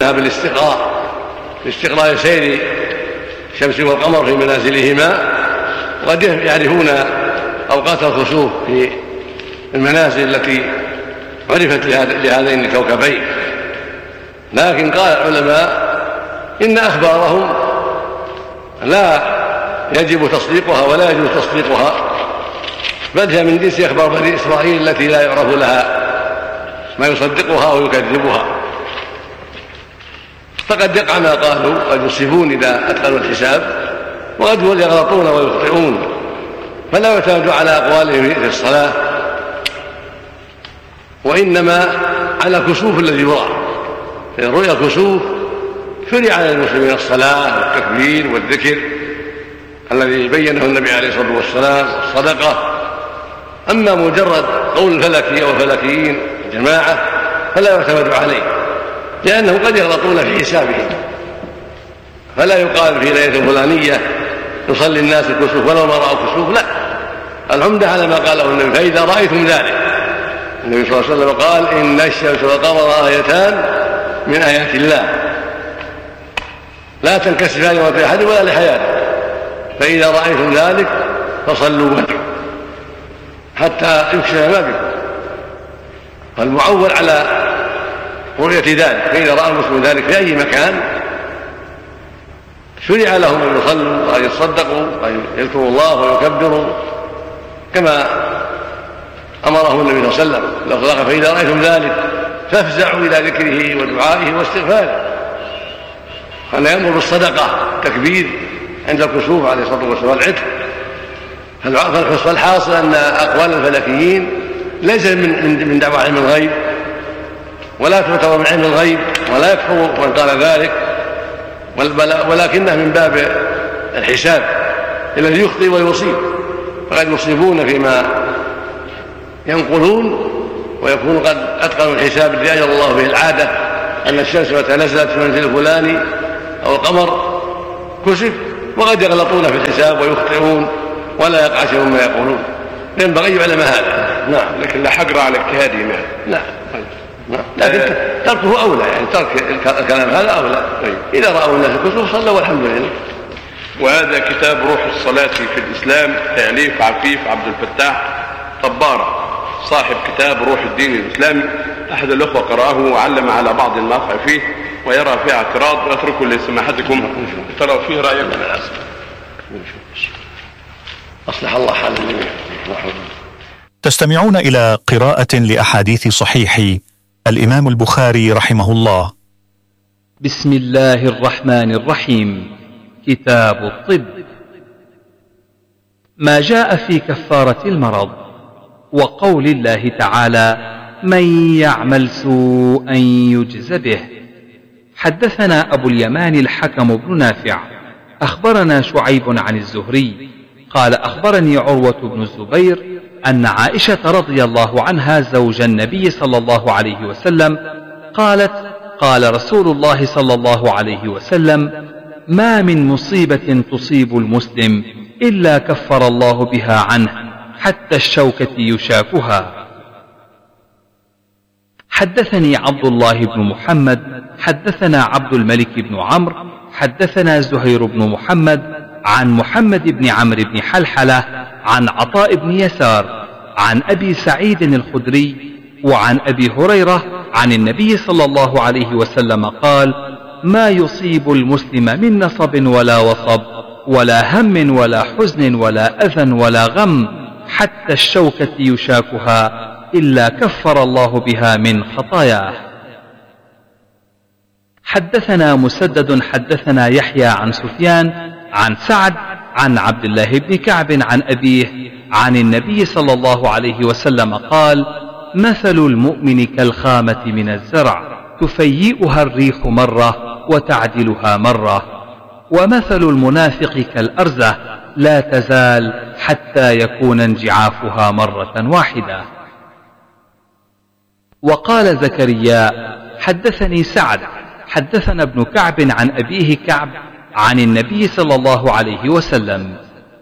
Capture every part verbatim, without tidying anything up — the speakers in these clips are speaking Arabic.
بالاستقراء باستقراء سير الشمس والقمر في منازلهما، وقد يعرفون أوقات الخسوف في المنازل التي عرفت لهذين الكوكبين. لكن قال العلماء إن أخبارهم لا يجب تصديقها ولا يجوز تصديقها، بل هي من جنس أخبار بني إسرائيل التي لا يعرف لها ما يصدقها ويكذبها. فقد يقع ما قالوا، قد يصيبون إذا أتقنوا الحساب، وقد يغلطون ويخطئون، فلا يعتمد على أقوالهم في الصلاة، وإنما على كسوف الذي يرى. رؤيا الكسوف شرع على المسلمين الصلاة والتكبير والذكر الذي بينه النبي عليه الصلاة والسلام، والصدقة. أما مجرد قول الفلكي أو الفلكيين جماعة فلا يعتمد عليه، لأنهم قد يغلطون في حسابهم، فلا يقال في ليلة فلانية يصلي الناس الكسوف ولو ما رأوا كسوف، لا، العمدة على ما قاله النبي: فإذا رأيتم ذلك. النبي صلى الله عليه وسلم قال: إن الشمس والقمر آيتان من آيات الله لا تنكسفان لموت أحد ولا لحياته، فإذا رأيتم ذلك فصلوا وادعوا حتى يكشف ما بكم. فالمعول على رؤية ذلك، فإذا رأى المسلم ذلك في أي مكان شرع لهم أن يصلوا وأن يتصدقوا وأن يذكروا الله ويكبروا كما أمره النبي صلى الله عليه وسلم: فإذا رأيتم ذلك فافزعوا إلى ذكره ودعائه واستغفاره. أن يأمر بالصدقة تكبير عند الكسوف عليه الصلاة والسلام والعتق. فالحاصل أن أقوال الفلكيين ليس من من دعوى علم الغيب، ولا تعتبر من علم الغيب، ولا يكفر من قال ذلك، ولكنه من باب الحساب الذي يخطئ ويصيب. فقد يصيبون فيما ينقلون ويكون قد أتقنوا الحساب الذي أجر الله به العادة، أن الشمس متى نزلت في المنزل الفلاني أو القمر كسف، وقد يغلطون في الحساب ويخطئون ولا يقع شيء مما يقولون. ينبغي يعلم هذا. نعم. لكن لا حجر على اجتهادهم. نعم. نعم. لكن تركه أولى، يعني ترك الكلام هذا أولى. إذا رأوا الناس الكسوف صلوا والحمد لله. وهذا كتاب روح الصلاة في الإسلام، تأليف عفيف عبد الفتاح طبارة، صاحب كتاب روح الدين الإسلامي. أحد الأخوة قرأه وعلم على بعض المواقع فيه ويرى فيه اعتراض، وأتركه لسماحتكم ترى فيه رأيكم. أصلح الله حال الجميع. تستمعون إلى قراءة لأحاديث صحيح الإمام البخاري رحمه الله. بسم الله الرحمن الرحيم. كتاب الطب. ما جاء في كفارة المرض، وقول الله تعالى: من يعمل سوءا يجز به. حدثنا أبو اليمان الحكم بن نافع أخبرنا شعيب عن الزهري قال: أخبرني عروة بن الزبير أن عائشة رضي الله عنها زوج النبي صلى الله عليه وسلم قالت: قال رسول الله صلى الله عليه وسلم: ما من مصيبة تصيب المسلم إلا كفر الله بها عنه حتى الشوكة يشاكها. حدثني عبد الله بن محمد حدثنا عبد الملك بن عمرو حدثنا زهير بن محمد عن محمد بن عمرو بن حلحلة عن عطاء بن يسار عن أبي سعيد الخدري وعن أبي هريرة عن النبي صلى الله عليه وسلم قال: ما يصيب المسلم من نصب ولا وصب ولا هم ولا حزن ولا أذى ولا غم حتى الشوكة يشاكها إلا كفر الله بها من خطاياه. حدثنا مسدد حدثنا يحيى عن سفيان عن سعد عن عبد الله بن كعب عن أبيه عن النبي صلى الله عليه وسلم قال: مثل المؤمن كالخامة من الزرع تفيئها الريح مرة وتعدلها مرة، ومثل المنافق كالأرزة لا تزال حتى يكون انجعافها مرة واحدة. وقال زكريا: حدثني سعد حدثنا ابن كعب عن أبيه كعب عن النبي صلى الله عليه وسلم.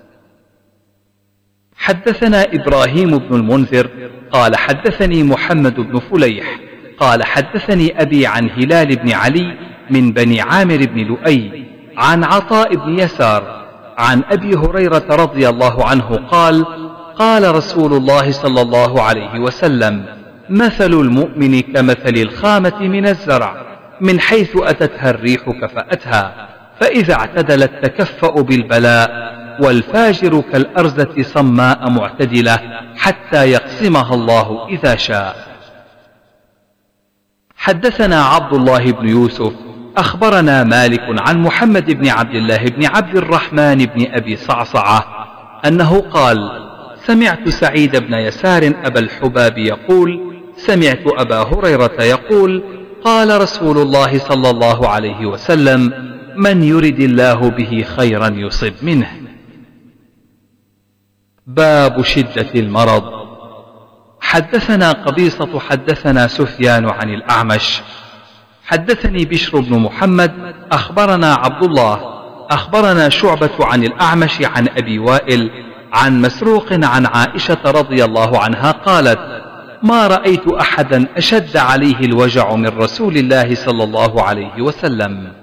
حدثنا إبراهيم بن المنذر قال: حدثني محمد بن فليح قال: حدثني أبي عن هلال بن علي من بني عامر بن لؤي عن عطاء بن يسار عن أبي هريرة رضي الله عنه قال: قال رسول الله صلى الله عليه وسلم: مثل المؤمن كمثل الخامة من الزرع، من حيث أتتها الريح كفأتها، فإذا اعتدلت تكفأ بالبلاء، والفاجر كالأرزة صماء معتدلة حتى يقسمها الله إذا شاء. حدثنا عبد الله بن يوسف أخبرنا مالك عن محمد بن عبد الله بن عبد الرحمن بن أبي صعصعة أنه قال: سمعت سعيد بن يسار أبا الحباب يقول: سمعت أبا هريرة يقول: قال رسول الله صلى الله عليه وسلم: من يرد الله به خيرا يصب منه. باب شدة المرض. حدثنا قبيصة حدثنا سفيان عن الأعمش حدثني بشر بن محمد أخبرنا عبد الله أخبرنا شعبة عن الأعمش عن أبي وائل عن مسروق عن عائشة رضي الله عنها قالت: ما رأيت أحدا أشد عليه الوجع من رسول الله صلى الله عليه وسلم.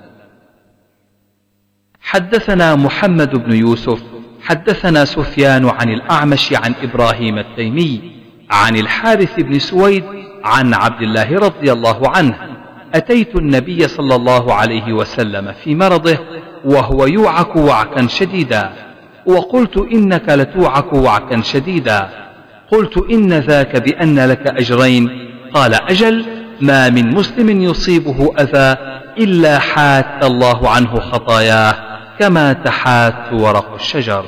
حدثنا محمد بن يوسف حدثنا سفيان عن الأعمش عن إبراهيم التيمي عن الحارث بن سويد عن عبد الله رضي الله عنه: أتيت النبي صلى الله عليه وسلم في مرضه وهو يوعك وعكا شديدا، وقلت: إنك لتوعك وعكا شديدا. قلت: إن ذاك بأن لك أجرين. قال: أجل، ما من مسلم يصيبه أذى إلا حات الله عنه خطاياه كما تحات ورق الشجر.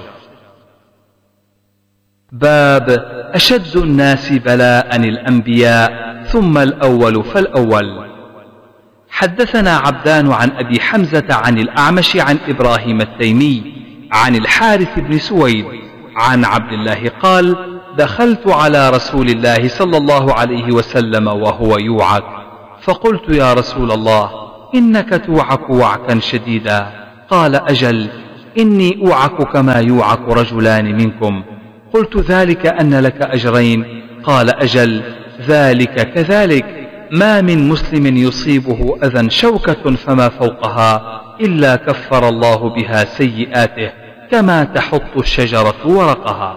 باب أشد الناس بلاء الأنبياء ثم الأول فالأول. حدثنا عبدان عن أبي حمزة عن الأعمش عن إبراهيم التيمي عن الحارث بن سويد عن عبد الله قال: دخلت على رسول الله صلى الله عليه وسلم وهو يوعك، فقلت: يا رسول الله، إنك توعك وعكا شديدا. قال: أجل، إني أوعك كما يوعك رجلان منكم. قلت: ذلك أن لك أجرين. قال: أجل، ذلك كذلك، ما من مسلم يصيبه أذى شوكة فما فوقها إلا كفر الله بها سيئاته كما تحط الشجرة ورقها.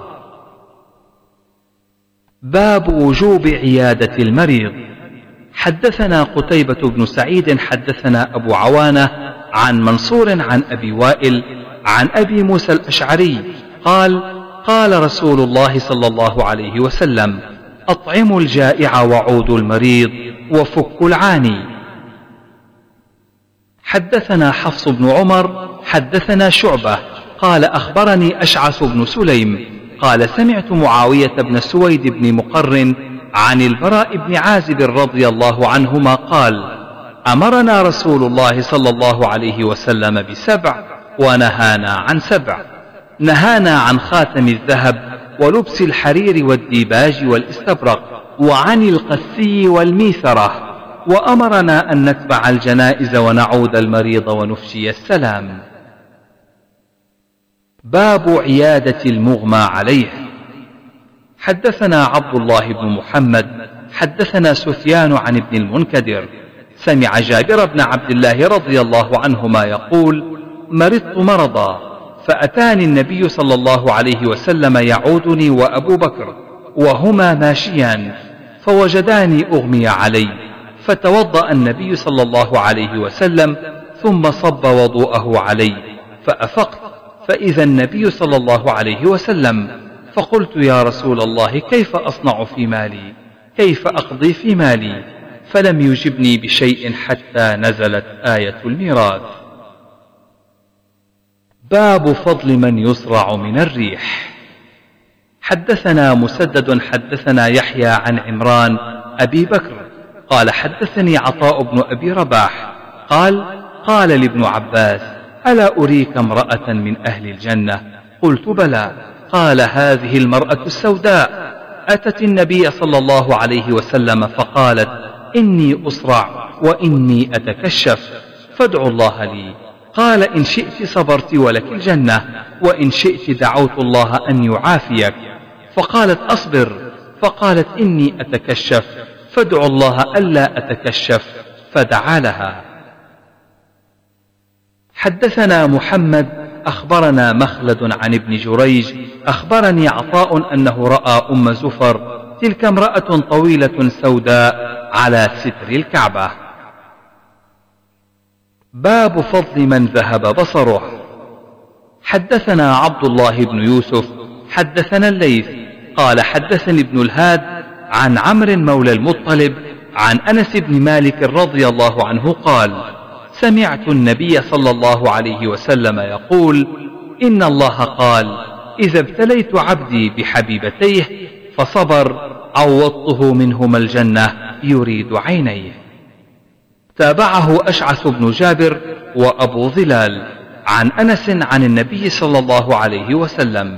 باب وجوب عيادة المريض. حدثنا قتيبة بن سعيد حدثنا أبو عوانة عن منصور عن أبي وائل عن أبي موسى الأشعري قال: قال رسول الله صلى الله عليه وسلم: أطعموا الجائع وعودوا المريض وفكوا العاني. حدثنا حفص بن عمر حدثنا شعبة قال: أخبرني أشعث بن سليم قال: سمعت معاوية بن سويد بن مقرن عن البراء بن عازب رضي الله عنهما قال: أمرنا رسول الله صلى الله عليه وسلم بسبع ونهانا عن سبع. نهانا عن خاتم الذهب ولبس الحرير والديباج والاستبرق وعن القسي والميثرة، وأمرنا أن نتبع الجنائز ونعود المريض ونفشي السلام. باب عيادة المغمى عليه. حدثنا عبد الله بن محمد حدثنا سفيان عن ابن المنكدر سمع جابر بن عبد الله رضي الله عنهما يقول: مرضت مرضا، فأتاني النبي صلى الله عليه وسلم يعودني وأبو بكر وهما ماشيان، فوجداني أغمي علي، فتوضأ النبي صلى الله عليه وسلم ثم صب وضوءه علي، فأفقت فإذا النبي صلى الله عليه وسلم، فقلت: يا رسول الله، كيف أصنع في مالي؟ كيف أقضي في مالي؟ فلم يجبني بشيء حتى نزلت آية الميراث. باب فضل من يصرع من الريح. حدثنا مسدد حدثنا يحيى عن عمران أبي بكر قال: حدثني عطاء بن أبي رباح قال: قال لابن عباس: ألا أريك امرأة من أهل الجنة؟ قلت: بلى. قال: هذه المرأة السوداء أتت النبي صلى الله عليه وسلم فقالت: إني أصرع وإني أتكشف، فادعوا الله لي. قال: إن شئت صبرت ولك الجنة، وإن شئت دعوت الله أن يعافيك. فقالت: أصبر. فقالت: إني أتكشف، فادعوا الله ألا أتكشف، فدعا لها. حدثنا محمد أخبرنا مخلد عن ابن جريج أخبرني عطاء أنه رأى أم زفر تلك امرأة طويلة سوداء على ستر الكعبة. باب فضل من ذهب بصره. حدثنا عبد الله بن يوسف حدثنا الليث قال حدثني ابن الهاد عن عمرو مولى المطلب عن أنس بن مالك رضي الله عنه قال سمعت النبي صلى الله عليه وسلم يقول إن الله قال إذا ابتليت عبدي بحبيبتيه فصبر عوضته منهما الجنة يريد عينيه. تابعه أشعث بن جابر وأبو ظلال عن أنس عن النبي صلى الله عليه وسلم.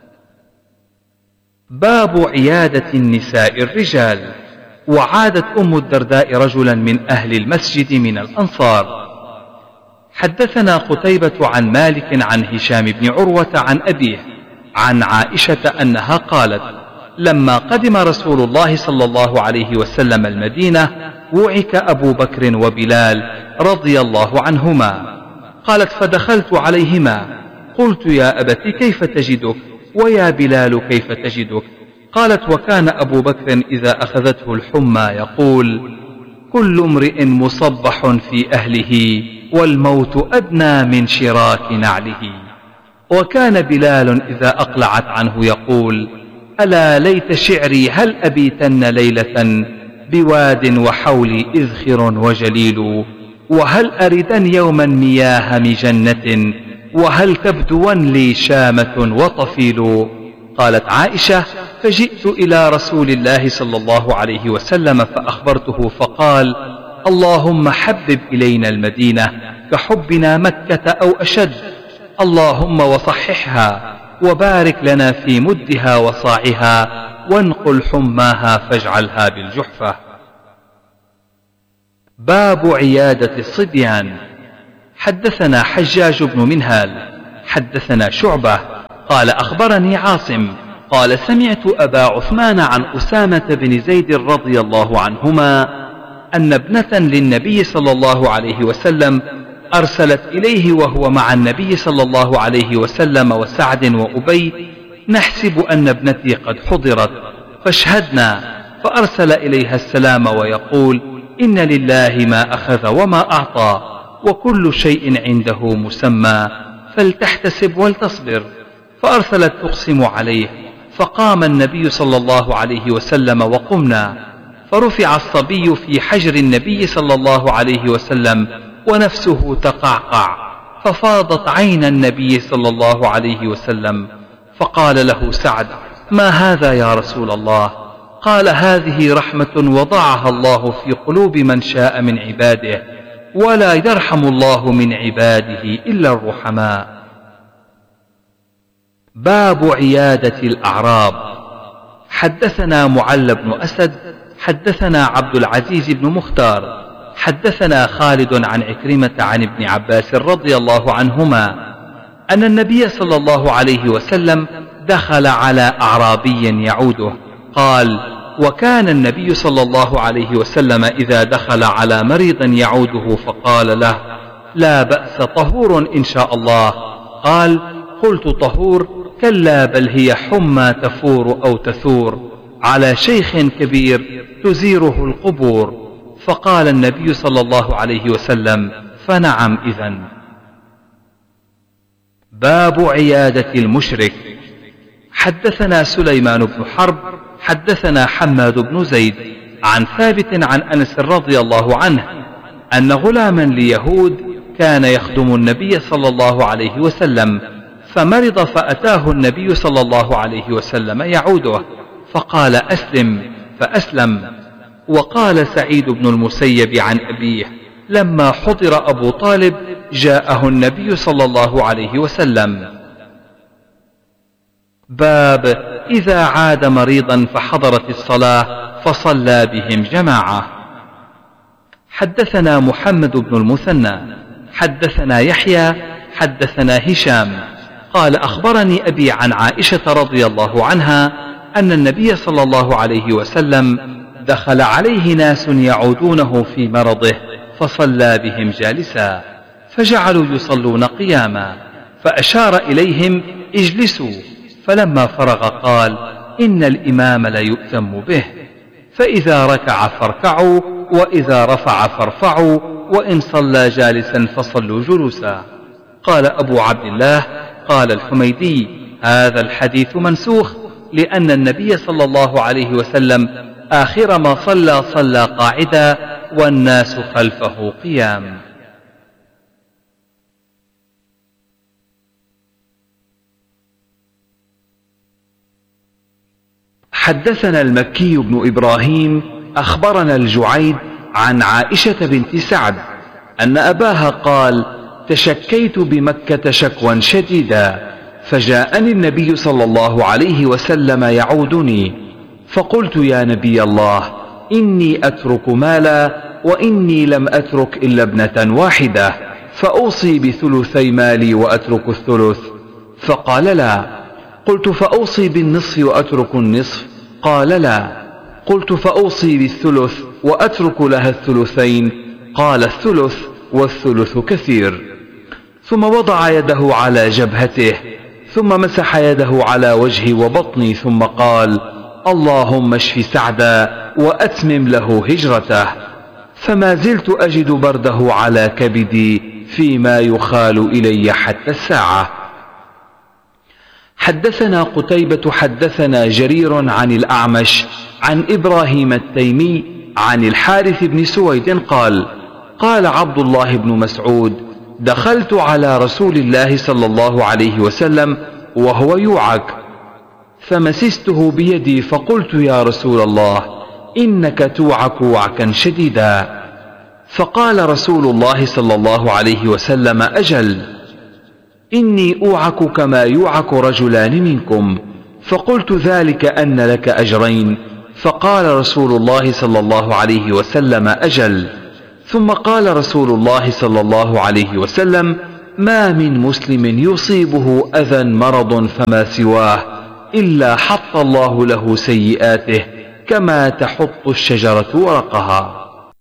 باب عيادة النساء الرجال. وعادت أم الدرداء رجلا من أهل المسجد من الأنصار. حدثنا قتيبة عن مالك عن هشام بن عروة عن أبيه عن عائشة أنها قالت لما قدم رسول الله صلى الله عليه وسلم المدينة وعك أبو بكر وبلال رضي الله عنهما. قالت فدخلت عليهما قلت يا أبت كيف تجدك ويا بلال كيف تجدك؟ قالت وكان أبو بكر إذا أخذته الحمى يقول كل امرئ مصبح في أهله والموت أدنى من شراك نعله. وكان بلال إذا أقلعت عنه يقول ألا ليت شعري هل أبيتن ليلة بواد وحولي إذخر وجليل وهل أردن يوما مياه مجنة وهل تبدون لي شامة وطفيل. قالت عائشة فجئت إلى رسول الله صلى الله عليه وسلم فأخبرته فقال اللهم حبب إلينا المدينة كحبنا مكة أو أشد اللهم وصححها وبارك لنا في مدها وصاعها وانقل حماها فاجعلها بالجحفة. باب عيادة الصبيان. حدثنا حجاج بن منهال حدثنا شعبة قال أخبرني عاصم قال سمعت أبا عثمان عن أسامة بن زيد رضي الله عنهما أن ابنة للنبي صلى الله عليه وسلم أرسلت إليه وهو مع النبي صلى الله عليه وسلم وسعد وأبي نحسب أن ابنتي قد حضرت فاشهدنا. فأرسل إليها السلام ويقول إن لله ما أخذ وما أعطى وكل شيء عنده مسمى فلتحتسب ولتصبر. فأرسلت تقسم عليه فقام النبي صلى الله عليه وسلم وقمنا فرفع الصبي في حجر النبي صلى الله عليه وسلم ونفسه تقعقع ففاضت عين النبي صلى الله عليه وسلم فقال له سعد ما هذا يا رسول الله؟ قال هذه رحمة وضعها الله في قلوب من شاء من عباده ولا يرحم الله من عباده إلا الرحماء. باب عيادة الأعراب. حدثنا معل بن أسد حدثنا عبد العزيز بن مختار حدثنا خالد عن عكرمة عن ابن عباس رضي الله عنهما أن النبي صلى الله عليه وسلم دخل على أعرابي يعوده قال وكان النبي صلى الله عليه وسلم إذا دخل على مريض يعوده فقال له لا بأس طهور إن شاء الله. قال قلت طهور كلا بل هي حمى تفور أو تثور على شيخ كبير تزيره القبور. فقال النبي صلى الله عليه وسلم فنعم إذن. باب عيادة المشرك. حدثنا سليمان بن حرب حدثنا حماد بن زيد عن ثابت عن أنس رضي الله عنه أن غلاما ليهود كان يخدم النبي صلى الله عليه وسلم فمرض فأتاه النبي صلى الله عليه وسلم يعوده فقال أسلم فأسلم. وقال سعيد بن المسيب عن أبيه لما حضر أبو طالب جاءه النبي صلى الله عليه وسلم. باب إذا عاد مريضا فحضرت الصلاة فصلى بهم جماعة. حدثنا محمد بن المثنى حدثنا يحيى حدثنا هشام قال أخبرني أبي عن عائشة رضي الله عنها أن النبي صلى الله عليه وسلم دخل عليه ناس يعودونه في مرضه فصلى بهم جالسا فجعلوا يصلون قياما، فأشار إليهم اجلسوا، فلما فرغ قال: إن الإمام ليؤتم به، فإذا ركع فاركعوا، وإذا رفع فارفعوا، وإن صلى جالسا فصلوا جلوسا. قال أبو عبد الله: قال الحميدي: هذا الحديث منسوخ، لأن النبي صلى الله عليه وسلم آخر ما صلى صلى قاعدا والناس خلفه قيام. حدثنا المكي بن إبراهيم أخبرنا الجعيد عن عائشة بنت سعد أن أباها قال: تشكيت بمكة شكوى شديدا، فجاءني النبي صلى الله عليه وسلم يعودني، فقلت: يا نبي الله، إني أترك مالا، وإني لم أترك إلا ابنة واحدة، فأوصي بثلثي مالي وأترك الثلث؟ فقال: لا. قلت: فأوصي بالنصف وأترك النصف؟ قال: لا. قلت: فأوصي بالثلث وأترك لها الثلثين؟ قال: الثلث، والثلث كثير. ثم وضع يده على جبهته، ثم مسح يده على وجهي وبطني، ثم قال: اللهم اشف سعدا وأتمم له هجرته. فما زلت أجد برده على كبدي فيما يخال إلي حتى الساعة. حدثنا قتيبة حدثنا جرير عن الأعمش عن إبراهيم التيمي عن الحارث بن سويد قال: قال عبد الله بن مسعود: دخلت على رسول الله صلى الله عليه وسلم وهو يوعك، فمسسته بيدي فقلت: يا رسول الله، إنك توعك وعكا شديدا. فقال رسول الله صلى الله عليه وسلم: أجل، إني أوعك كما يوعك رجلان منكم. فقلت: ذلك أن لك أجرين. فقال رسول الله صلى الله عليه وسلم: أجل. ثم قال رسول الله صلى الله عليه وسلم: ما من مسلم يصيبه أذى مرض فما سواه إلا حط الله له سيئاته كما تحط الشجرة ورقها.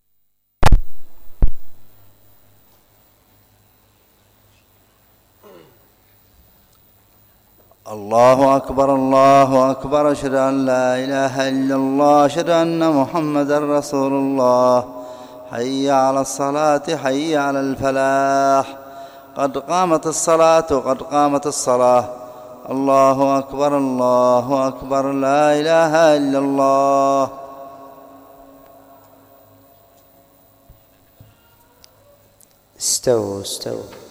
الله أكبر الله أكبر، أشهد أن لا إله إلا الله، أشهد أن محمدا رسول الله. حي على الصلاة، حي على الفلاح، قد قامت الصلاة، قد قامت الصلاة. الله أكبر الله أكبر، لا إله إلا الله. استووا استووا.